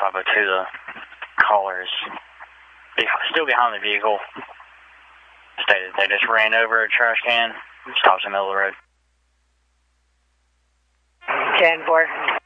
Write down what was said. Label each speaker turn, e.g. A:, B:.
A: 502, the caller is still behind the vehicle. Stated they just ran over a trash can, stops in the middle of the road.
B: 10-4.